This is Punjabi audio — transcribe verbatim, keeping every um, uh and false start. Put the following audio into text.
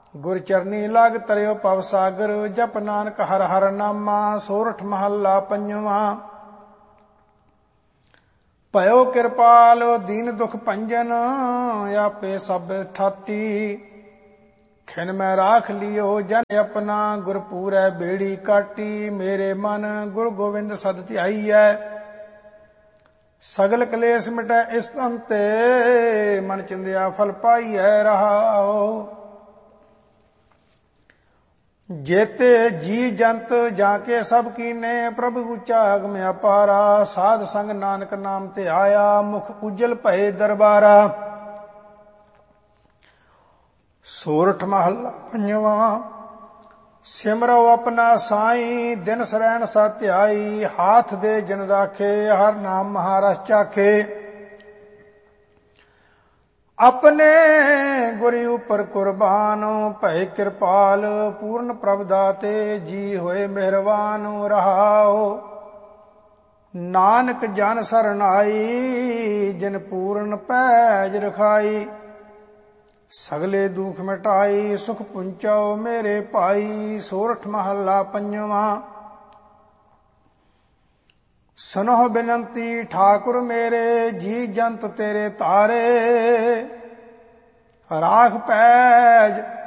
ਗੁਰ ਚਰਨੀ ਲਗ ਤਰਿਓ ਭਵ ਸਾਗਰ। ਜਪ ਨਾਨਕ ਹਰ ਹਰ ਨਾਮਾ। ਸੋਰਠ ਮਹੱਲਾ ਪੰਜਵਾਂ। ਭਇਓ ਕਿਰਪਾਲ ਦੀਨ ਦੁਖ ਭੰਜਨ। ਆਪੇ ਸਭ ਠਾਟੀ। ਖਿਨ ਮੈਂ ਰਾਖ ਲਿਓ ਜਨ ਆਪਣਾ। ਗੁਰ ਪੂਰੈ ਬੇੜੀ ਕਾਟੀ। ਮੇਰੇ ਮਨ ਗੁਰ ਗੋਬਿੰਦ ਸਦ ਧਿਆਈਐ। ਸਗਲ ਕਲੇਸ਼ ਮਿਟੈ ਇਸ ਅੰਤੇ। ਮਨ ਚਿੰਦਿਆ ਫਲ ਪਾਈਐ ਰਹਾਓ। ਜੇਤੇ ਜੀ ਜੰਤ ਜਾ ਕੇ ਸਭ ਕੀਨੇ। ਪ੍ਰਭੂ ਉੱਚਾ ਅਗਮ ਅਪਾਰਾ। ਸਾਧ ਸੰਗ ਨਾਨਕ ਨਾਮ ਤੇ ਆਇਆ। ਮੁਖ ਉਜਲ ਭਏ ਦਰਬਾਰਾ। ਸੋਰਠ ਮਹੱਲਾ ਪੰਜਵਾਂ। ਸਿਮਰੋ ਆਪਣਾ ਸਾਈ। ਦਿਨ ਸਰੈਣ ਸਤ ਧਿਆਈ। ਹਾਥ ਦੇ ਜਨ ਰਾਖੇ। ਹਰ ਨਾਮ ਮਹਾਰਸ ਚਾਖੇ। ਆਪਣੇ ਗੁਰੀ ਉਪਰ ਕੁਰਬਾਨ। ਭਏ ਕਿਰਪਾਲ ਪੂਰਨ ਪ੍ਰਭ ਦਾਤੇ। ਜੀ ਹੋਏ ਮਿਹਰਬਾਨ ਰਹਾਓ। ਨਾਨਕ ਜਨ ਸਰਣ ਆਈ। ਜਿਨ ਪੂਰਨ ਪੈਜ ਰਖਾਈ। ਸਗਲੇ ਦੁਖ ਮਿਟਾਈ। ਸੁਖ ਪੁੰਚਾਓ ਮੇਰੇ ਭਾਈ। ਸੋਰਠ ਮਹੱਲਾ ਪੰਜਵਾਂ। ਸੁਨਹੁ ਬਿਨੰਤੀ ਠਾਕੁਰ ਮੇਰੇ। ਜੀ ਜੰਤ ਤੇਰੇ ਤਾਰੇ। ਰਾਖ ਪੈਜ